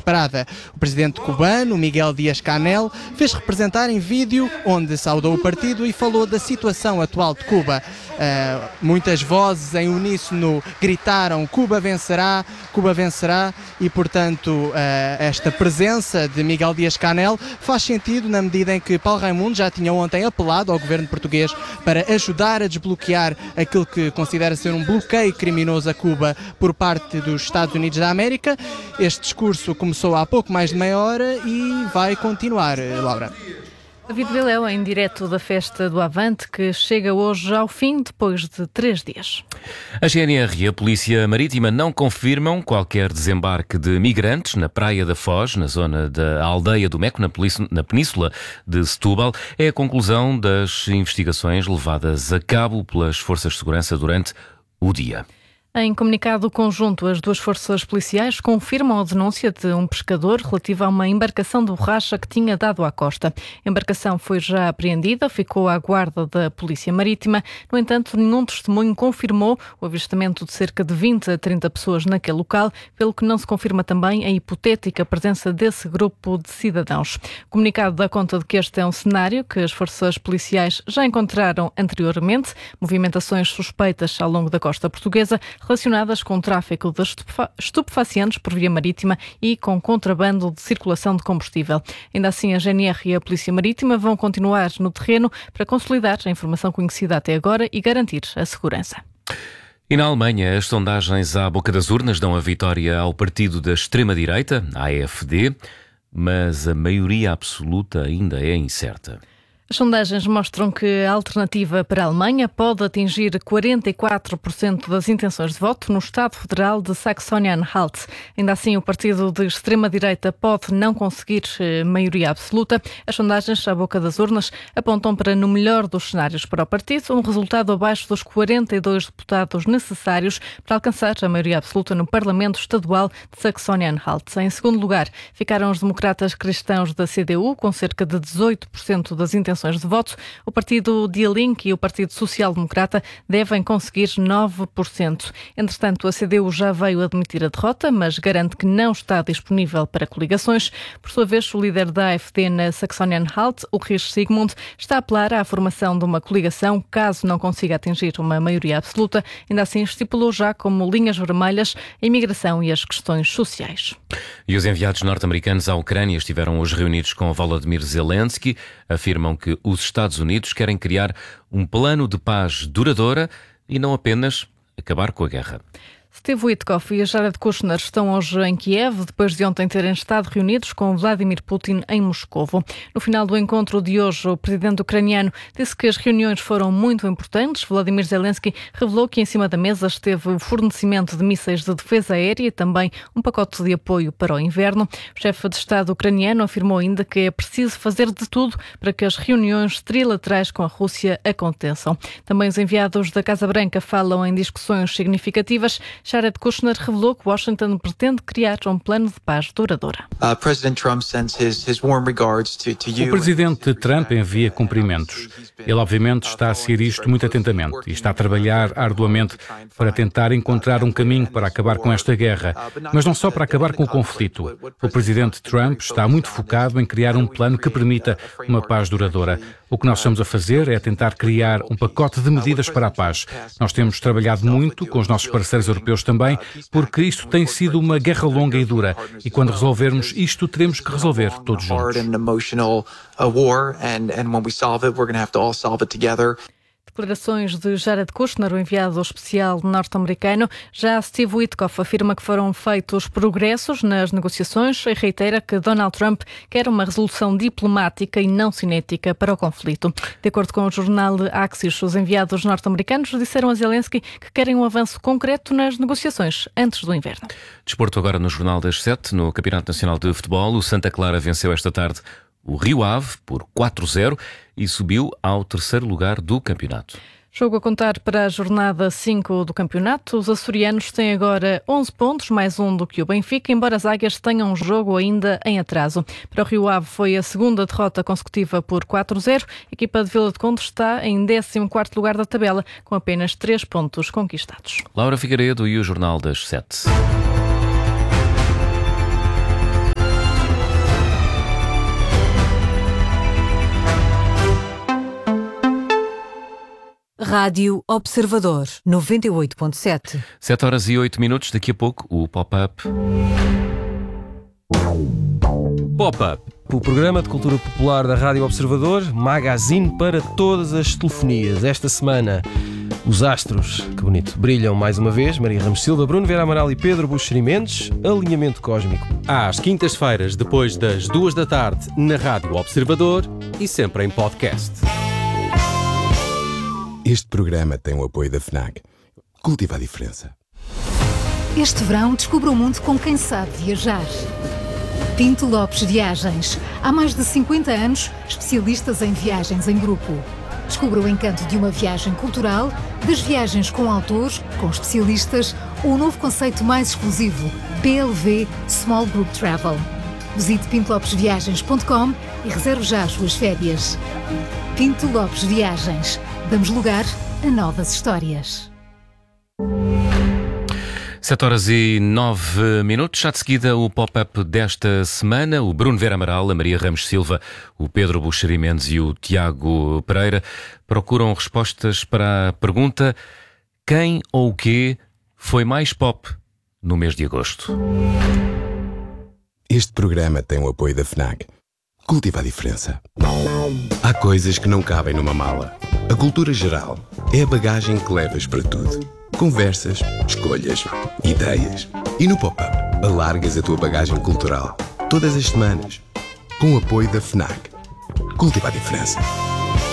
inesperada. O presidente cubano, Miguel Díaz-Canel, fez representar em vídeo onde saudou o partido e falou da situação atual de Cuba. Muitas vozes em uníssono gritaram Cuba vencerá e, portanto, esta presença de Miguel Díaz-Canel faz sentido na medida em que Paulo Raimundo já tinha ontem apelado ao governo português para ajudar a desbloquear aquilo que considera ser um bloqueio criminoso a Cuba por parte dos Estados Unidos da América. Este discurso começou há pouco mais de meia hora e vai continuar, Laura. David Viléu, em direto da festa do Avante, que chega hoje ao fim, depois de 3 dias. A GNR e a Polícia Marítima não confirmam qualquer desembarque de migrantes na Praia da Foz, na zona da Aldeia do Meco, na península de Setúbal. É a conclusão das investigações levadas a cabo pelas forças de segurança durante o dia. Em comunicado conjunto, as duas forças policiais confirmam a denúncia de um pescador relativa a uma embarcação de borracha que tinha dado à costa. A embarcação foi já apreendida, ficou à guarda da Polícia Marítima. No entanto, nenhum testemunho confirmou o avistamento de cerca de 20 a 30 pessoas naquele local, pelo que não se confirma também a hipotética presença desse grupo de cidadãos. O comunicado dá conta de que este é um cenário que as forças policiais já encontraram anteriormente, movimentações suspeitas ao longo da costa portuguesa, relacionadas com o tráfico de estupefacientes por via marítima e com contrabando de circulação de combustível. Ainda assim, a GNR e a Polícia Marítima vão continuar no terreno para consolidar a informação conhecida até agora e garantir a segurança. E na Alemanha, as sondagens à boca das urnas dão a vitória ao partido da extrema-direita, a AfD, mas a maioria absoluta ainda é incerta. As sondagens mostram que a alternativa para a Alemanha pode atingir 44% das intenções de voto no Estado Federal de Saxônia-Anhalt. Ainda assim, o partido de extrema-direita pode não conseguir maioria absoluta. As sondagens à boca das urnas apontam para, no melhor dos cenários para o partido, um resultado abaixo dos 42 deputados necessários para alcançar a maioria absoluta no Parlamento Estadual de Saxônia-Anhalt. Em segundo lugar, ficaram os democratas cristãos da CDU, com cerca de 18% das intenções de voto. O partido Die Linke e o Partido Social Democrata devem conseguir 9%. Entretanto, a CDU já veio admitir a derrota, mas garante que não está disponível para coligações. Por sua vez, o líder da AfD na Saxônia-Anhalt, Ulrich Sigmund, está a apelar à formação de uma coligação caso não consiga atingir uma maioria absoluta. Ainda assim, estipulou já como linhas vermelhas a imigração e as questões sociais. E os enviados norte-americanos à Ucrânia estiveram hoje reunidos com Volodymyr Zelensky. Afirmam que os Estados Unidos querem criar um plano de paz duradoura e não apenas acabar com a guerra. Steve Witkoff e Jared Kushner estão hoje em Kiev, depois de ontem terem estado reunidos com Vladimir Putin em Moscovo. No final do encontro de hoje, o presidente ucraniano disse que as reuniões foram muito importantes. Volodymyr Zelensky revelou que em cima da mesa esteve o fornecimento de mísseis de defesa aérea e também um pacote de apoio para o inverno. O chefe de Estado ucraniano afirmou ainda que é preciso fazer de tudo para que as reuniões trilaterais com a Rússia aconteçam. Também os enviados da Casa Branca falam em discussões significativas. Jared Kushner revelou que Washington pretende criar um plano de paz duradoura. O presidente Trump envia cumprimentos. Ele, obviamente, está a seguir isto muito atentamente e está a trabalhar arduamente para tentar encontrar um caminho para acabar com esta guerra, mas não só para acabar com o conflito. O presidente Trump está muito focado em criar um plano que permita uma paz duradoura. O que nós estamos a fazer é tentar criar um pacote de medidas para a paz. Nós temos trabalhado muito com os nossos parceiros europeus também, porque isto tem sido uma guerra longa e dura. E quando resolvermos isto, teremos que resolver todos juntos. Declarações de Jared Kushner, o enviado especial norte-americano. Já Steve Witkoff afirma que foram feitos progressos nas negociações e reitera que Donald Trump quer uma resolução diplomática e não cinética para o conflito. De acordo com o jornal Axios, os enviados norte-americanos disseram a Zelensky que querem um avanço concreto nas negociações antes do inverno. Desporto agora no Jornal das 7, no Campeonato Nacional de Futebol. O Santa Clara venceu esta tarde o Rio Ave por 4-0 e subiu ao terceiro lugar do campeonato. Jogo a contar para a jornada 5 do campeonato. Os açorianos têm agora 11 pontos, mais um do que o Benfica, embora as Águias tenham um jogo ainda em atraso. Para o Rio Ave foi a segunda derrota consecutiva por 4-0. A equipa de Vila de Conde está em 14º lugar da tabela, com apenas 3 pontos conquistados. Laura Figueiredo e o Jornal das 7. Rádio Observador 98.7. 7h08, daqui a pouco o Pop-Up. Pop-Up, o programa de cultura popular da Rádio Observador, magazine para todas as telefonias. Esta semana, os astros, que bonito, brilham mais uma vez. Maria Ramos Silva, Bruno Vieira Amaral e Pedro Buxeri Mendes. Alinhamento cósmico. Às quintas-feiras, depois das 2 da tarde, na Rádio Observador e sempre em podcast. Este programa tem o apoio da FNAC. Cultiva a diferença. Este verão, descubra o mundo com quem sabe viajar. Pinto Lopes Viagens. Há mais de 50 anos, especialistas em viagens em grupo. Descubra o encanto de uma viagem cultural, das viagens com autores, com especialistas ou o novo conceito mais exclusivo, PLV Small Group Travel. Visite pintolopesviagens.com e reserve já as suas férias. Pinto Lopes Viagens. Damos lugar a novas histórias. 7h09, já de seguida o pop-up desta semana. O Bruno Vieira Amaral, a Maria Ramos Silva, o Pedro Buxeri Mendes e o Tiago Pereira procuram respostas para a pergunta: quem ou o quê foi mais pop no mês de agosto? Este programa tem o apoio da FNAC. Cultiva a diferença. Há coisas que não cabem numa mala. A cultura geral é a bagagem que levas para tudo. Conversas, escolhas, ideias. E no Pop-Up, alargas a tua bagagem cultural. Todas as semanas. Com o apoio da FNAC. Cultiva a diferença.